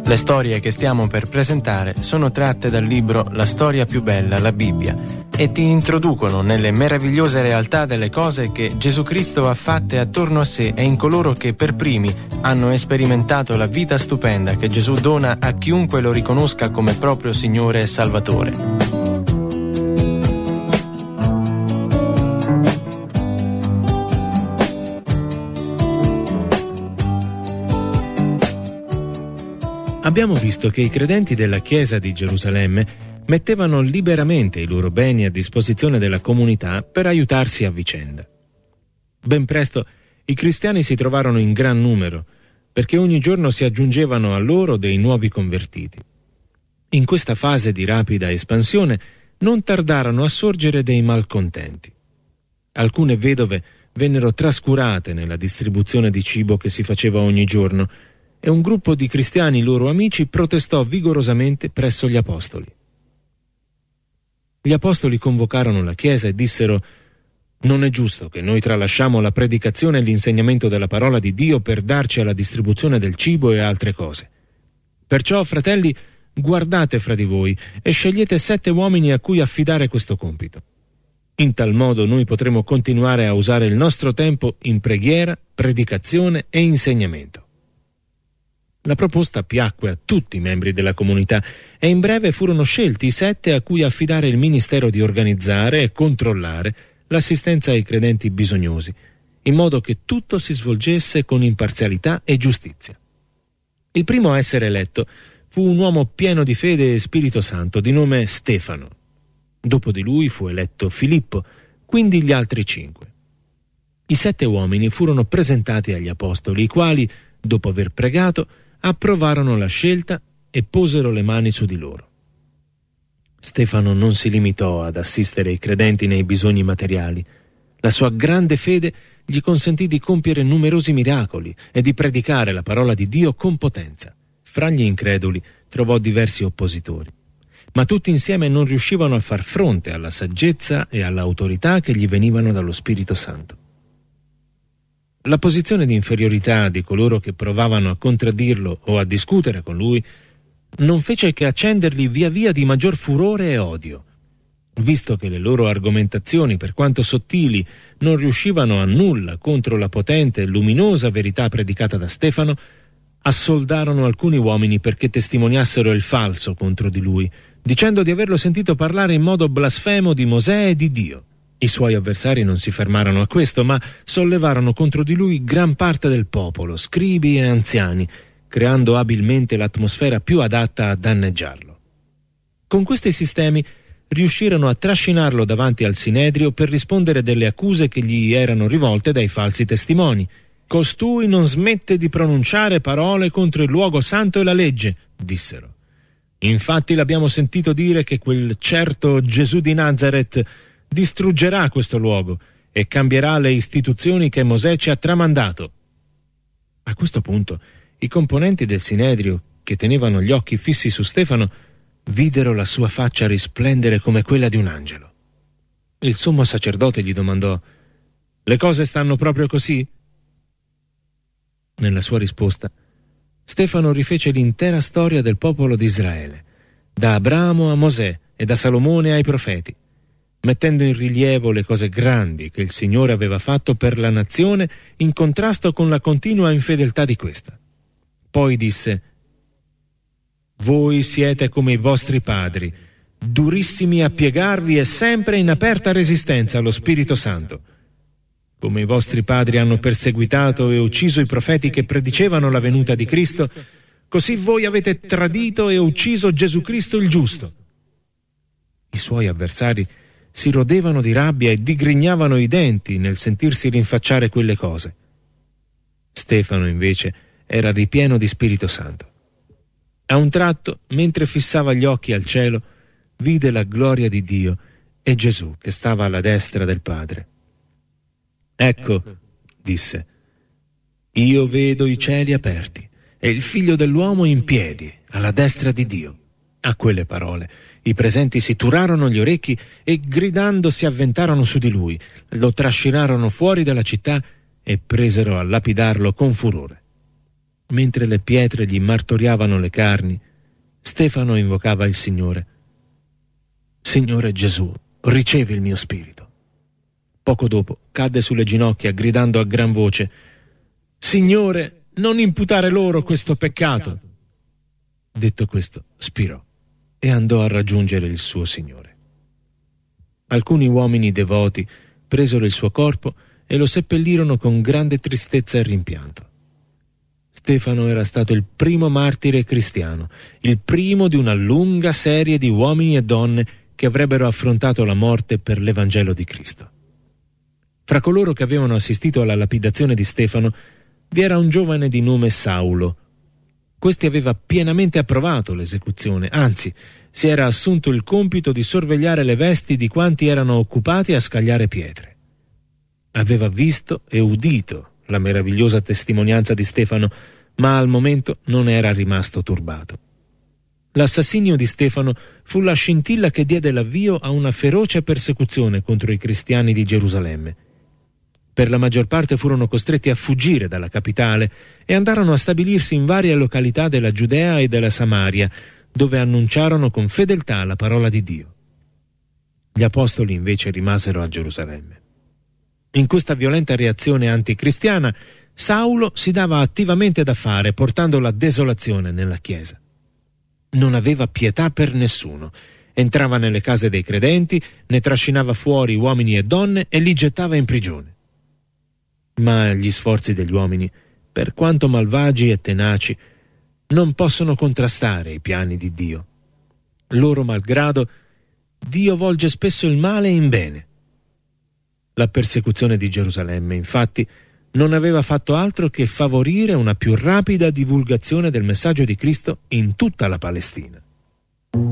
Le storie che stiamo per presentare sono tratte dal libro La storia più bella, la Bibbia, e ti introducono nelle meravigliose realtà delle cose che Gesù Cristo ha fatte attorno a sé e in coloro che per primi hanno sperimentato la vita stupenda che Gesù dona a chiunque lo riconosca come proprio Signore e Salvatore. Abbiamo visto che i credenti della Chiesa di Gerusalemme mettevano liberamente i loro beni a disposizione della comunità per aiutarsi a vicenda. Ben presto i cristiani si trovarono in gran numero, perché ogni giorno si aggiungevano a loro dei nuovi convertiti. In questa fase di rapida espansione non tardarono a sorgere dei malcontenti. Alcune vedove vennero trascurate nella distribuzione di cibo che si faceva ogni giorno, e un gruppo di cristiani loro amici protestò vigorosamente presso gli apostoli. Gli apostoli convocarono la Chiesa e dissero: «Non è giusto che noi tralasciamo la predicazione e l'insegnamento della parola di Dio per darci alla distribuzione del cibo e altre cose. Perciò, fratelli, guardate fra di voi e scegliete 7 uomini a cui affidare questo compito. In tal modo noi potremo continuare a usare il nostro tempo in preghiera, predicazione e insegnamento». La proposta piacque a tutti i membri della comunità e in breve furono scelti i 7 a cui affidare il ministero di organizzare e controllare l'assistenza ai credenti bisognosi, in modo che tutto si svolgesse con imparzialità e giustizia. Il primo a essere eletto fu un uomo pieno di fede e Spirito Santo di nome Stefano. Dopo di lui fu eletto Filippo, quindi gli altri 5. I 7 uomini furono presentati agli apostoli, i quali, dopo aver pregato, approvarono la scelta e posero le mani su di loro. Stefano non si limitò ad assistere i credenti nei bisogni materiali. La sua grande fede gli consentì di compiere numerosi miracoli e di predicare la parola di Dio con potenza. Fra gli increduli trovò diversi oppositori, ma tutti insieme non riuscivano a far fronte alla saggezza e all'autorità che gli venivano dallo Spirito Santo. La posizione di inferiorità di coloro che provavano a contraddirlo o a discutere con lui non fece che accenderli via via di maggior furore e odio. Visto che le loro argomentazioni, per quanto sottili, non riuscivano a nulla contro la potente e luminosa verità predicata da Stefano, assoldarono alcuni uomini perché testimoniassero il falso contro di lui, dicendo di averlo sentito parlare in modo blasfemo di Mosè e di Dio. I suoi avversari non si fermarono a questo, ma sollevarono contro di lui gran parte del popolo, scribi e anziani, creando abilmente l'atmosfera più adatta a danneggiarlo. Con questi sistemi riuscirono a trascinarlo davanti al Sinedrio per rispondere delle accuse che gli erano rivolte dai falsi testimoni. «Costui non smette di pronunciare parole contro il luogo santo e la legge», dissero. «Infatti l'abbiamo sentito dire che quel certo Gesù di Nazaret distruggerà questo luogo e cambierà le istituzioni che Mosè ci ha tramandato». A questo punto i componenti del Sinedrio, che tenevano gli occhi fissi su Stefano, videro la sua faccia risplendere come quella di un angelo. Il sommo sacerdote gli domandò: «Le cose stanno proprio così?» Nella sua risposta, Stefano rifece l'intera storia del popolo di Israele, da Abramo a Mosè e da Salomone ai profeti, mettendo in rilievo le cose grandi che il Signore aveva fatto per la nazione in contrasto con la continua infedeltà di questa. Poi disse: «Voi siete come i vostri padri, durissimi a piegarvi e sempre in aperta resistenza allo Spirito Santo. Come i vostri padri hanno perseguitato e ucciso i profeti che predicevano la venuta di Cristo, così voi avete tradito e ucciso Gesù Cristo il giusto». I suoi avversari si rodevano di rabbia e digrignavano i denti nel sentirsi rinfacciare quelle cose. Stefano, invece, era ripieno di Spirito Santo. A un tratto, mentre fissava gli occhi al cielo, vide la gloria di Dio e Gesù che stava alla destra del Padre. «Ecco», disse, «io vedo i cieli aperti e il Figlio dell'uomo in piedi alla destra di Dio». A quelle parole i presenti si turarono gli orecchi e gridando si avventarono su di lui, lo trascinarono fuori dalla città e presero a lapidarlo con furore. Mentre le pietre gli martoriavano le carni, Stefano invocava il Signore. Signore Gesù, ricevi il mio spirito. Poco dopo cadde sulle ginocchia gridando a gran voce: Signore, non imputare loro questo peccato. Detto questo, spirò e andò a raggiungere il suo Signore. Alcuni uomini devoti presero il suo corpo e lo seppellirono con grande tristezza e rimpianto. Stefano era stato il primo martire cristiano, il primo di una lunga serie di uomini e donne che avrebbero affrontato la morte per l'Evangelo di Cristo. Fra coloro che avevano assistito alla lapidazione di Stefano vi era un giovane di nome Saulo. Questi aveva pienamente approvato l'esecuzione, anzi, si era assunto il compito di sorvegliare le vesti di quanti erano occupati a scagliare pietre. Aveva visto e udito la meravigliosa testimonianza di Stefano, ma al momento non era rimasto turbato. L'assassinio di Stefano fu la scintilla che diede l'avvio a una feroce persecuzione contro i cristiani di Gerusalemme. Per la maggior parte furono costretti a fuggire dalla capitale e andarono a stabilirsi in varie località della Giudea e della Samaria, dove annunciarono con fedeltà la parola di Dio. Gli apostoli invece rimasero a Gerusalemme. In questa violenta reazione anticristiana, Saulo si dava attivamente da fare, portando la desolazione nella Chiesa. Non aveva pietà per nessuno. Entrava nelle case dei credenti, ne trascinava fuori uomini e donne e li gettava in prigione. Ma gli sforzi degli uomini, per quanto malvagi e tenaci, non possono contrastare i piani di Dio. Loro malgrado, Dio volge spesso il male in bene. La persecuzione di Gerusalemme, infatti, non aveva fatto altro che favorire una più rapida divulgazione del messaggio di Cristo in tutta la Palestina.